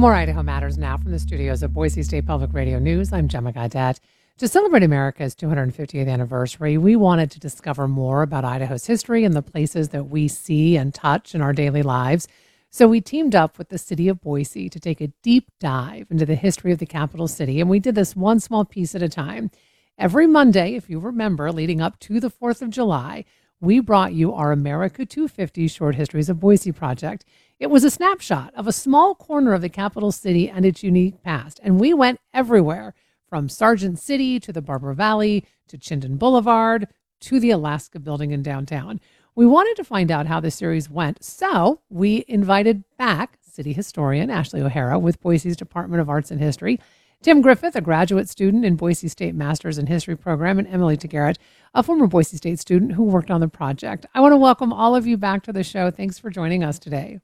More Idaho Matters now from the studios of Boise State Public Radio News. I'm Gemma Gaudette. To celebrate America's 250th anniversary, we wanted to discover more about Idaho's history and the places that we see and touch in our daily lives. So we teamed up with the city of Boise to take a deep dive into the history of the capital city, and we did this one small piece at a time. Every Monday, if you remember, leading up to the 4th of July, we brought you our America 250 Short Histories of Boise project. It was a snapshot of a small corner of the capital city and its unique past. And we went everywhere from Sargent City to the Barber Valley to Chinden Boulevard to the Alaska Building in downtown. We wanted to find out how the series went, so we invited back city historian Ashley O'Hara with Boise's Department of Arts and History, Tim Griffith, a graduate student in Boise State Masters in History program, and Emily Tagarrett, a former Boise State student who worked on the project. I want to welcome all of you back to the show. Thanks for joining us today.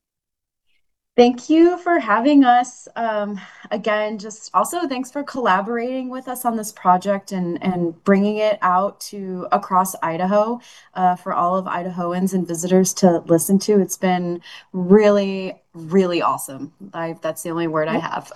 Thank you for having us. Again, just also thanks for collaborating with us on this project and bringing it out to across Idaho for all of Idahoans and visitors to listen to. It's been really, really awesome. That's the only word I have.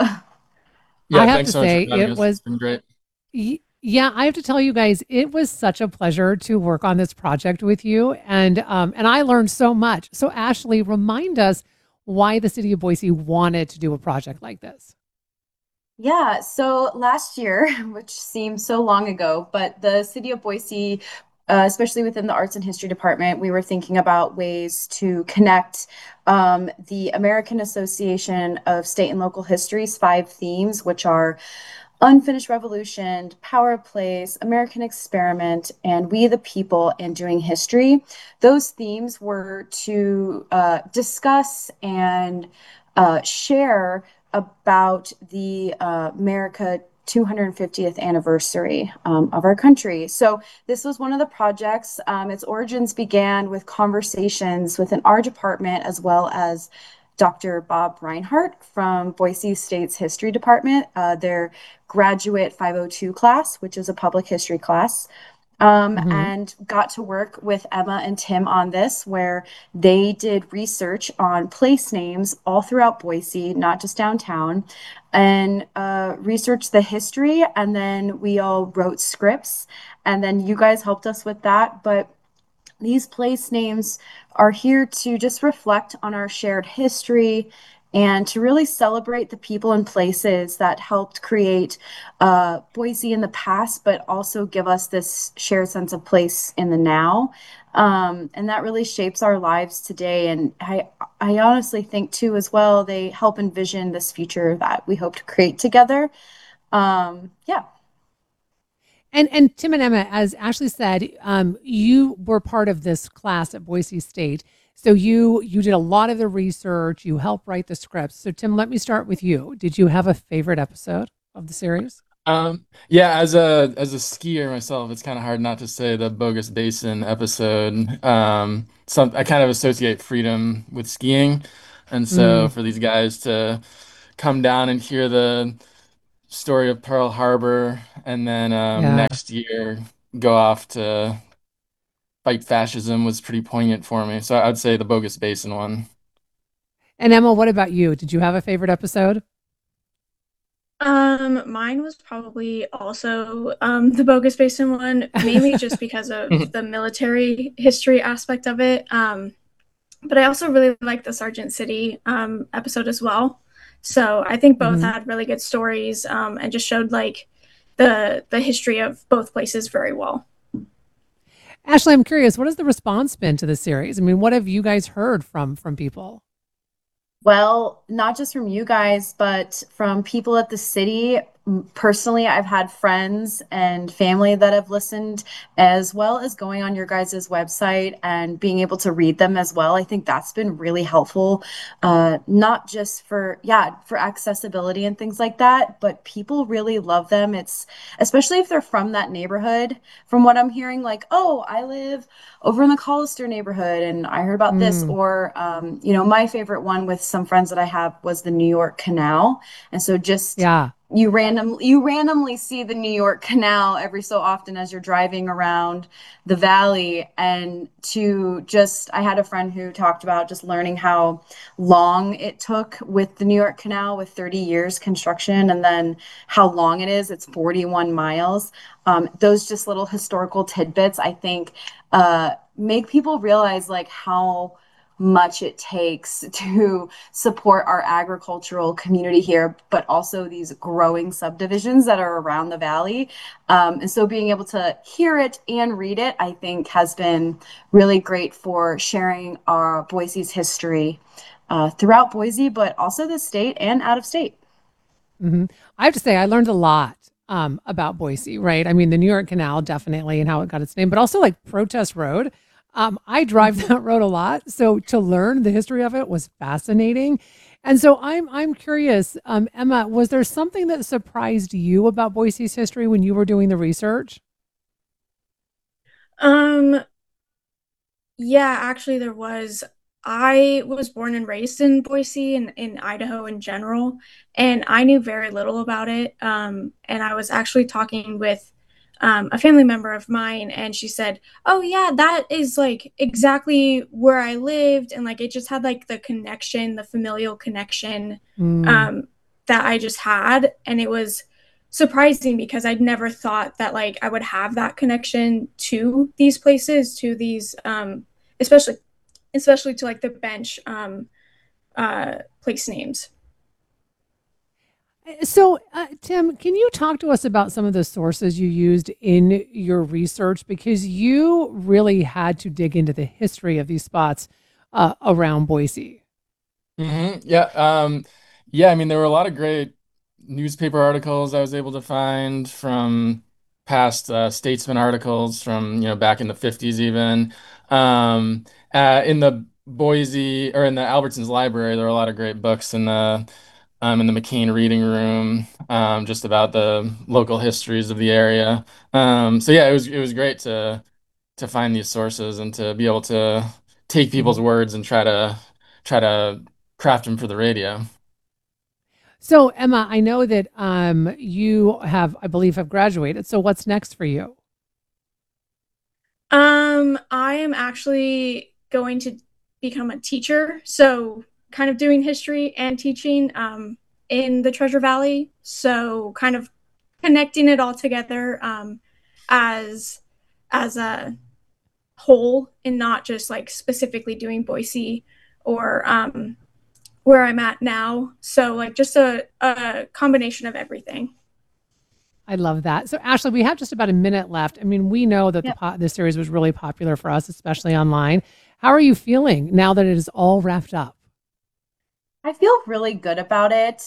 I Yeah, have thanks to so much for say, having it us. It's was, been great. yeah, I have to tell you guys, it was such a pleasure to work on this project with you. And I learned so much. So, Ashley, remind us why the city of Boise wanted to do a project like this. Yeah, so last year, which seems so long ago, but the city of Boise, especially within the Arts and History Department, we were thinking about ways to connect the American Association of State and Local History's five themes, which are Unfinished Revolution, Power of Place, American Experiment, and We the People and Doing History. Those themes were to discuss and share about the America 250th anniversary of our country. So this was one of the projects. Its origins began with conversations within our department as well as Dr. Bob Reinhardt from Boise State's History Department, their graduate 502 class, which is a public history class. Hmm. And got to work with Emma and Tim on this, where they did research on place names all throughout Boise, not just downtown, and researched the history. And then we all wrote scripts, and then you guys helped us with that. But these place names are here to just reflect on our shared history and to really celebrate the people and places that helped create Boise in the past, but also give us this shared sense of place in the now. And that really shapes our lives today. And I honestly think, too, as well, they help envision this future that we hope to create together. Yeah. And Tim and Emma, as Ashley said, you were part of this class at Boise State. So you did a lot of the research. You helped write the scripts. So Tim, let me start with you. Did you have a favorite episode of the series? Yeah, as a skier myself, it's kind of hard not to say the Bogus Basin episode. Some I kind of associate freedom with skiing, and so Mm, for these guys to come down and hear the story of Pearl Harbor, and then yeah. next year go off to fight fascism was pretty poignant for me. So I'd say the Bogus Basin one. And Emma, what about you? Did you have a favorite episode? Mine was probably also the Bogus Basin one, mainly just because of the military history aspect of it. But I also really liked the Sargent City episode as well. So I think both Hmm. had really good stories and just showed like the history of both places very well. Ashley, I'm curious, what has the response been to the series? I mean, what have you guys heard from people? Well, not just from you guys, but from people at the city. Personally, I've had friends and family that have listened, as well as going on your guys' website and being able to read them as well. I think that's been really helpful, not just for, yeah, for accessibility and things like that, but people really love them. It's especially if they're from that neighborhood. From what I'm hearing, like, oh, I live over in the Collister neighborhood and I heard about this. Mm, Or, my favorite one with some friends that I have was the New York Canal. And so just yeah. you randomly see the New York Canal every so often as you're driving around the valley. And I had a friend who talked about just learning how long it took with the New York Canal with 30 years construction, and then how long it is. It's 41 miles. Those just little historical tidbits, I think, make people realize like how much it takes to support our agricultural community here, but also these growing subdivisions that are around the valley. And so being able to hear it and read it, I think, has been really great for sharing our Boise's history throughout Boise, but also the state and out of state. Mm-hmm. I have to say, I learned a lot about Boise, right? I mean, the New York Canal, definitely, and how it got its name, but also like Protest Road. I drive that road a lot, so to learn the history of it was fascinating. And so I'm curious, Emma, was there something that surprised you about Boise's history when you were doing the research? Yeah, actually there was. I was born and raised in Boise and in Idaho in general, and I knew very little about it. And I was actually talking with a family member of mine, and she said, "Oh yeah, that is like exactly where I lived," and like it just had like the connection, the familial connection Mm. um, that I just had, and it was surprising because I'd never thought that like I would have that connection to these places, to these especially especially to like the bench place names. So, Tim, can you talk to us about some of the sources you used in your research? Because you really had to dig into the history of these spots around Boise. Yeah. Yeah, I mean, there were a lot of great newspaper articles I was able to find from past Statesman articles from, back in the 50s even. In the Boise or in the Albertsons library, there were a lot of great books in the McCain reading room, just about the local histories of the area. So yeah, it was great to find these sources and to be able to take people's Mhm. words and try to craft them for the radio. So, Emma, I know that you have, I believe, have graduated. So, what's next for you? I am actually going to become a teacher, so kind of doing history and teaching in the Treasure Valley. So kind of connecting it all together as as a whole, and not just like specifically doing Boise or where I'm at now. So like just a combination of everything. I love that. So, Ashley, we have just about a minute left. I mean, we know that Yep. this series was really popular for us, especially online. How are you feeling now that it is all wrapped up? I feel really good about it.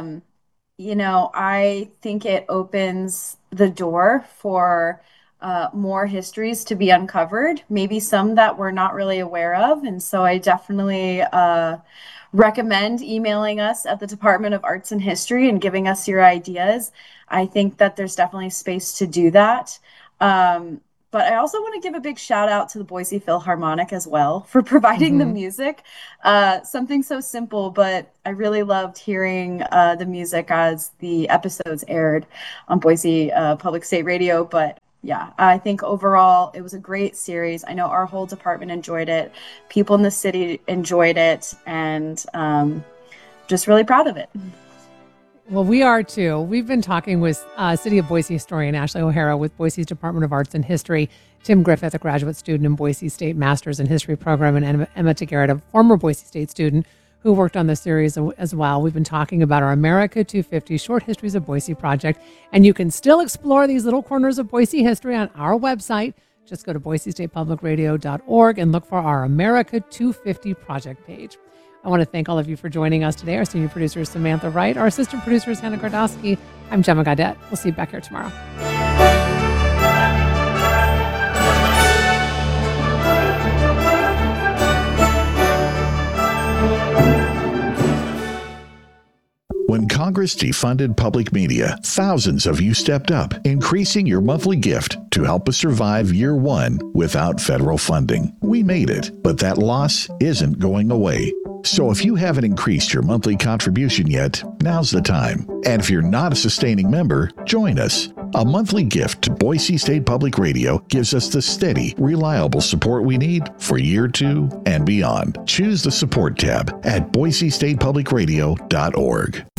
I think it opens the door for more histories to be uncovered, maybe some that we're not really aware of. And so I definitely recommend emailing us at the Department of Arts and History and giving us your ideas. I think that there's definitely space to do that. Um, but I also want to give a big shout out to the Boise Philharmonic as well for providing the Hmm. music. Something so simple, but I really loved hearing the music as the episodes aired on Boise Public State Radio. But yeah, I think overall it was a great series. I know our whole department enjoyed it. People in the city enjoyed it, and just really proud of it. Well, we are too. We've been talking with City of Boise historian Ashley O'Hara with Boise's Department of Arts and History, Tim Griffith, a graduate student in Boise State Masters in History program, and Emma Tegarrett, a former Boise State student who worked on the series as well. We've been talking about our America 250 Short Histories of Boise project, and you can still explore these little corners of Boise history on our website. Just go to boisestatepublicradio.org and look for our America 250 project page. I want to thank all of you for joining us today. Our senior producer is Samantha Wright. Our assistant producer is Hannah Gardowski. I'm Gemma Gaudette. We'll see you back here tomorrow. When Congress defunded public media, thousands of you stepped up, increasing your monthly gift to help us survive year one without federal funding. We made it, but that loss isn't going away. So if you haven't increased your monthly contribution yet, now's the time. And if you're not a sustaining member, join us. A monthly gift to Boise State Public Radio gives us the steady, reliable support we need for year 2 and beyond. Choose the support tab at boisestatepublicradio.org.